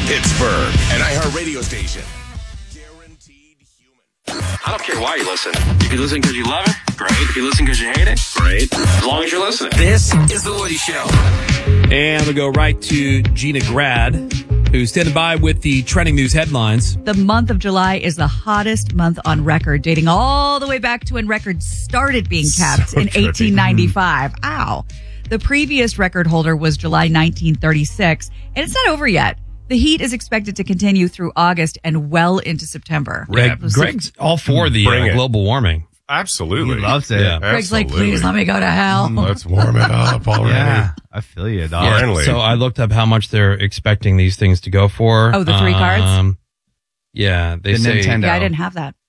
Pittsburgh, an iHeartRadio station. Guaranteed human. I don't care why you listen. If you listen because you love it, great. If you listen because you hate it, great. As long as you're listening. This is The Woody Show. And we'll go right to Gina Grad, who's standing by with the trending news headlines. The month of July is the hottest month on record, dating all the way back to when records started being kept in 1895. Ow. The previous record holder was July 1936, and it's not over yet. The heat is expected to continue through August and well into September. Greg's all for the global warming. Absolutely. He loves it. Yeah. Greg's like, please let me go to hell. Let's warm it up already. Yeah, I feel you, dog. Yeah, Finally. so I looked up how much they're expecting these things to go for. Oh, the 3 cards? Yeah, they The say Nintendo. Yeah, I didn't have that.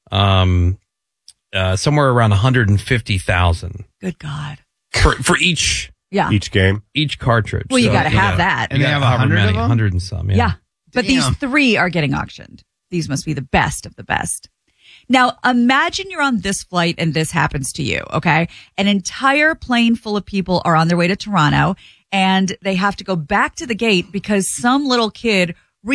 Somewhere around 150,000 Good God. for each Yeah. Each game. cartridge. Well, you So, got to have that. And they have however 100 of many, them? 100 and some. Yeah. But Damn. these 3 are getting auctioned. These must be the best of the best. Now, imagine you're on this flight and this happens to you, okay? An entire plane full of people are on their way to Toronto and they have to go back to the gate because some little kid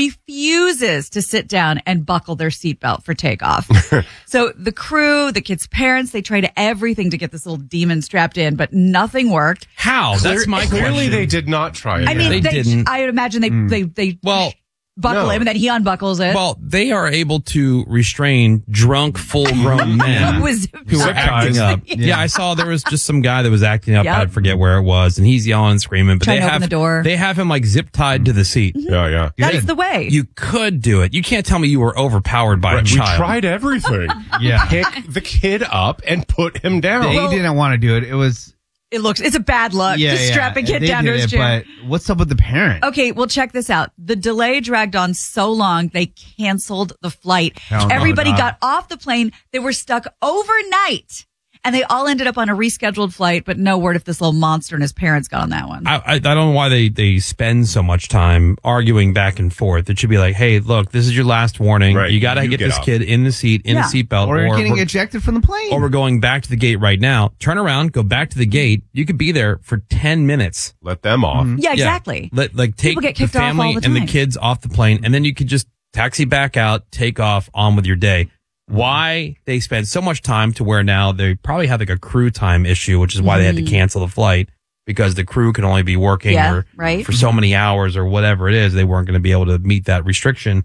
refuses to sit down and buckle their seatbelt for takeoff. So the crew, the kid's parents, they tried everything to get this little demon strapped in, but nothing worked. How? That's my Clearly question. they did not try it. I mean, They didn't. I would imagine they Well, buckle no. him and then he unbuckles it. Well, they are able to restrain drunk, full-grown men Who was- who are Zip acting ties. up. Yeah, I saw there was just some guy that was acting up. Yep. I forget where it was, and he's yelling and screaming. But Trying they to open have the door. They have him like zip tied to the seat. Yeah. That's the way. You could do it. You can't tell me you were overpowered by a We child. tried everything. Yeah. Pick the kid up and put him down. They didn't want to do it. It was It's a bad look. Just strap a kid They down to did his it, chair. But what's up with the parent? Okay, well, check this out. The delay dragged on so long, they canceled the flight. Hell no, Everybody dog. got off the plane. They were stuck overnight. And they all ended up on a rescheduled flight, but no word if this little monster and his parents got on that one. I don't know why they spend so much time arguing back and forth. It should be like, hey, look, this is your last warning. Right, You got to you get get this up. kid in the seat, in Yeah. the seatbelt, Or you're getting we're- ejected from the plane. or we're going back to the gate right now. Turn around, go back to the gate. You could be there for 10 minutes. Let them off. Yeah, exactly. Take People get the kicked off family all the and the time. kids off the plane, and then you could just taxi back out, take off, on with your day. Why they spend so much time to where now they probably have like a crew time issue, which is why they had to cancel the flight because the crew can only be working Yeah, or, right. for so many hours or whatever it is. They weren't going to be able to meet that restriction.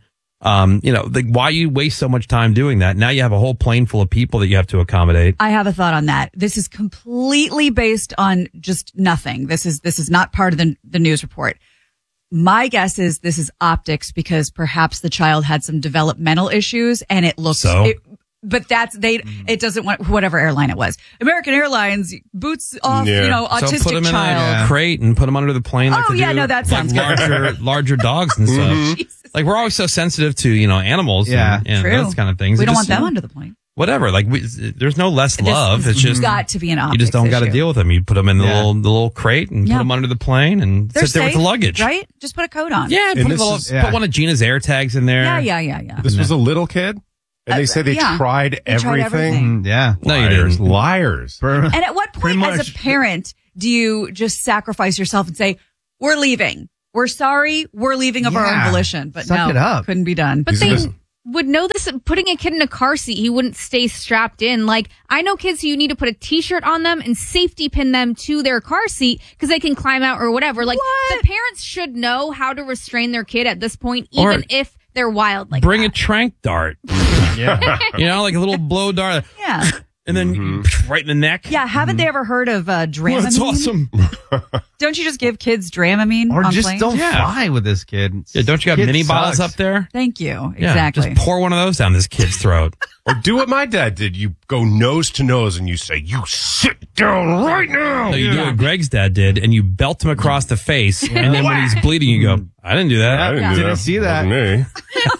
Why you waste so much time doing that? Now you have a whole plane full of people that you have to accommodate. I have a thought on that. This is completely based on just nothing. This is not part of the news report. My guess is this is optics because perhaps the child had some developmental issues and it looks. So? But it doesn't want whatever airline it was. American Airlines boots off, Yeah. So autistic put them in child. a crate and put them under the plane. Like Oh, they yeah, do, no, that sounds like larger dogs and stuff. Jesus. Like we're always so sensitive to animals, Yeah. and True. those kind of things. We It don't just, want them under the plane. whatever. Like there's no less love. This It's just got to be an optics you just don't got to issue. deal with them. You put them in the Yeah. little crate and Yeah. put them under the plane and They're sit there with safe, the luggage. right? Just put a coat on. Yeah, And put, this is- put one of Gina's air tags in there. Yeah. This was a little kid, and they say they yeah. tried They tried everything. everything. Yeah. No, you Liars. didn't. Liars. And at what Pretty point, as much. a parent, do you just sacrifice yourself and say, "We're leaving. We're sorry. We're leaving of our own Yeah. volition"? But Suck no, it up. couldn't be done. But These they are just- would know this. Putting a kid in a car seat, he wouldn't stay strapped in. Like, I know kids who you need to put a t-shirt on them and safety pin them to their car seat because they can climb out or whatever. Like, What? the parents should know how to restrain their kid at this point, even Or if they're wild like Bring that. a trank dart. Yeah. Like a little blow dart, yeah, and then right in the neck. yeah. Haven't they ever heard of Dramamine? That's awesome. Don't you just give kids Dramamine Or on just planes? don't Yeah. fly with this kid. Yeah, don't you have Kid mini bottles sucks. up there? Thank you. Yeah, Exactly. just pour one of those down this kid's throat. Or do what my dad did. You go nose to nose and you say, "You sit down right now." No, you do what Greg's dad did, and you belt him across the face, and then when he's bleeding, you go, "I didn't do that." I didn't do Didn't that. see that. Wasn't me.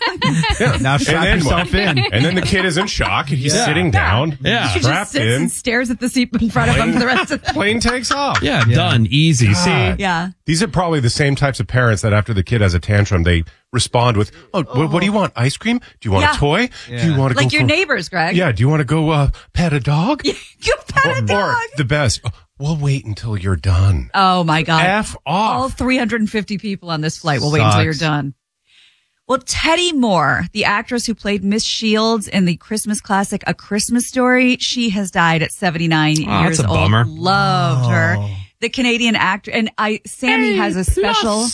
Now strap then yourself what? in. And then the kid is in shock. And he's sitting down. Yeah. she just strapped sits in. and stares at the seat in front of him for the rest of the Plane takes off. Yeah, done, easy. See, God. Yeah. These are probably the same types of parents that after the kid has a tantrum, they respond with, "Oh, what do you want? Ice cream? Do you want Yeah. a toy? Do you want to Like go your for- neighbors, Greg. Yeah. Do you want to go pet a dog? You pet a dog. Or the best. We'll wait until you're done. Oh my God. F off. All 350 people on this flight will wait until you're Sucks. done. Well, Teddy Moore, the actress who played Miss Shields in the Christmas classic A Christmas Story, she has died at 79 years that's a old. bummer. Loved her. The Canadian actor, and Sammy has a special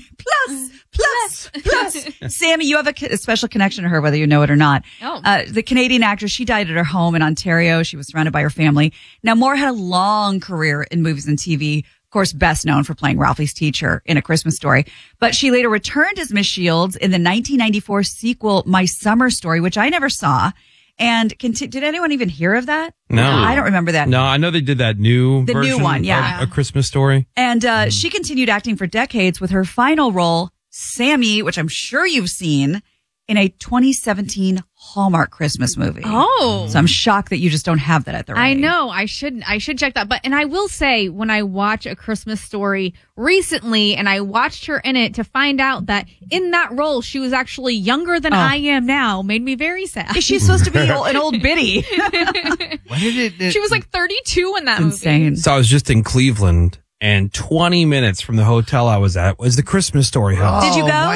plus. Sammy, you have a special connection to her, whether you know it or not. Oh. The Canadian actress, she died at her home in Ontario. She was surrounded by her family. Now, Moore had a long career in movies and TV. Of course, best known for playing Ralphie's teacher in A Christmas Story. But she later returned as Miss Shields in the 1994 sequel, My Summer Story, which I never saw. And did anyone even hear of that? No. I don't remember that. No, I know they did that new The new version one, yeah. of A Christmas Story. And she continued acting for decades with her final role, Sammy, which I'm sure you've seen, in a 2017 Hallmark Christmas movie. Oh. So I'm shocked that you just don't have that at the ready. I know. I should check that. And I will say, when I watch A Christmas Story recently, and I watched her in it, to find out that in that role she was actually younger than I am now, made me very sad. She's supposed to be an old biddy. What did it? She was like 32 in that It's insane. So I was just in Cleveland, and 20 minutes from the hotel I was at was the Christmas Story house. Did you go?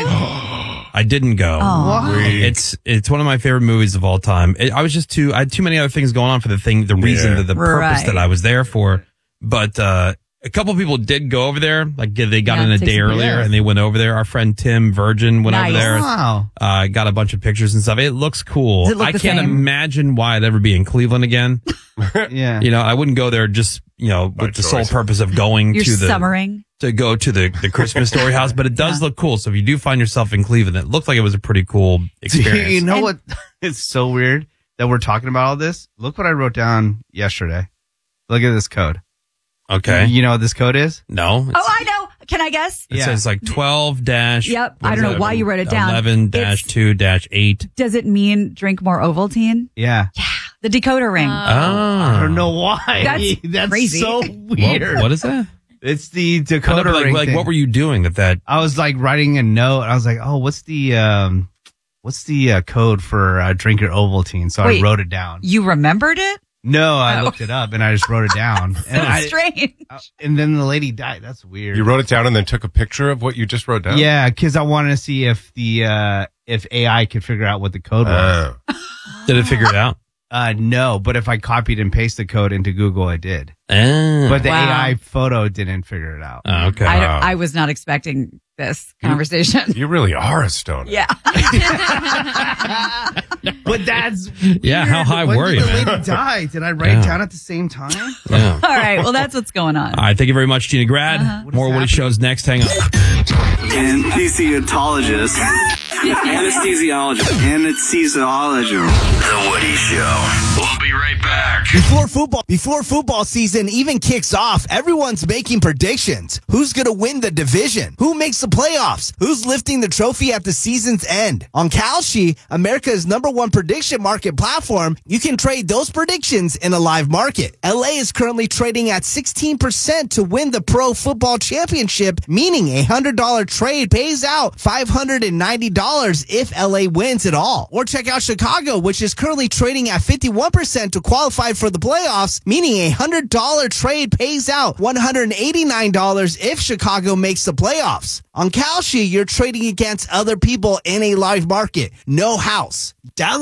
I didn't go. It's one of my favorite movies of all time. I was just I had too many other things going on for the reason, the purpose that I was there for. But a couple of people did go over there. Like they got in a day earlier and they went over there. Our friend Tim Virgin went over there. Wow. Got a bunch of pictures and stuff. It looks cool. Does it look I the can't same? imagine why I'd ever be in Cleveland again. Yeah. You know, I wouldn't go there just, with the sole choice. purpose of going You're to the summering. to go to the Christmas Story house, but it does look cool. So if you do find yourself in Cleveland, it looked like it was a pretty cool experience. You know what? It's so weird that we're talking about all this. Look what I wrote down yesterday. Look at this code. Okay. You know what this code is? No. Oh, I know. Can I guess? It says like 12 dash. Yep. what I is don't know that? why you wrote it down. 11 dash 2 dash 8. Does it mean drink more Ovaltine? Yeah. The decoder ring. I don't know why. That's crazy. so weird. What is that? It's the I know, decoder but ring like thing. what were you doing that? I was like writing a note. And I was like, oh, what's the code for drink your Ovaltine? So Wait. I wrote it down. You remembered it? No, I looked it up and I just wrote it down. Strange. And then the lady died. That's weird. You wrote it down and then took a picture of what you just wrote down? Yeah, because I wanted to see if if AI could figure out what the code was. Did it figure it out? No, but if I copied and pasted the code into Google, I did. But the Wow. AI photo didn't figure it out. Okay. I was not expecting this conversation. You really are a stoner. Yeah. But that's Yeah, how weird. high When were did you, the man? lady die? Did I write Yeah. it down at the same time? Yeah. All right. Well, that's what's going on. All right. Thank you very much, Gina Grad. More Woody happening? shows next. Hang on. Anesthesiologist. Anesthesiologist. Anesthesiologist. The Woody Show. We'll be right back. Before football season even kicks off, everyone's making predictions. Who's going to win the division? Who makes the playoffs? Who's lifting the trophy at the season's end? On Kalshi, America's #1 prediction market platform, you can trade those predictions in a live market. LA is currently trading at 16% to win the Pro Football Championship, meaning a $100 trade pays out $590 if LA wins it all. Or check out Chicago, which is currently trading at 51% to qualify for the playoffs, meaning a $100 trade pays out $189 if Chicago makes the playoffs. On Kalshi, you're trading against other people in a live market. No house. Download